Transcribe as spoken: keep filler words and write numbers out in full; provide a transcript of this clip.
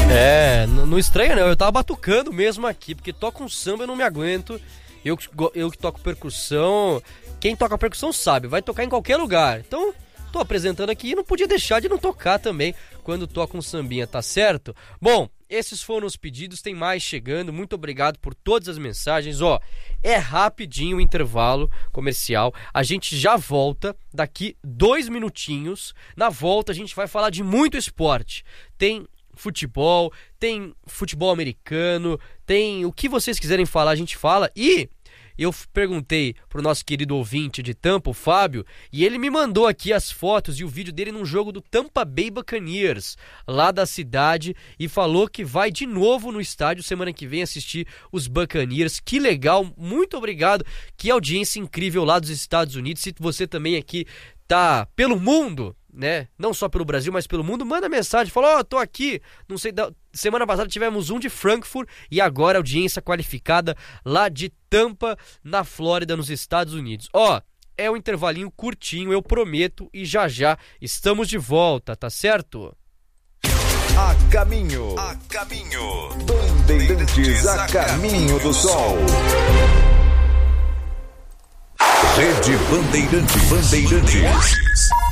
É, não, não estranha não, eu tava batucando mesmo aqui, porque toca um samba eu não me aguento. Eu, eu que toco percussão, quem toca percussão sabe, vai tocar em qualquer lugar. Então, tô apresentando aqui e não podia deixar de não tocar também quando toca um sambinha, tá certo? Bom, esses foram os pedidos, tem mais chegando, muito obrigado por todas as mensagens. Ó, é rapidinho o intervalo comercial, a gente já volta daqui dois minutinhos. Na volta a gente vai falar de muito esporte, tem futebol, tem futebol americano, tem o que vocês quiserem falar, a gente fala. E eu perguntei pro nosso querido ouvinte de Tampa, o Fábio, e ele me mandou aqui as fotos e o vídeo dele num jogo do Tampa Bay Buccaneers, lá da cidade, e falou que vai de novo no estádio semana que vem assistir os Buccaneers. Que legal, muito obrigado, que audiência incrível lá dos Estados Unidos. Se você também aqui tá pelo mundo, né, não só pelo Brasil, mas pelo mundo, manda mensagem, fala, ó, oh, tô aqui, não sei, da... semana passada tivemos um de Frankfurt e agora audiência qualificada lá de Tampa, na Flórida, nos Estados Unidos. Ó, oh, é um intervalinho curtinho, eu prometo, e já já estamos de volta, tá certo? A caminho, a caminho, Bandeirantes a caminho do sol. Rede Bandeirantes, Bandeirantes.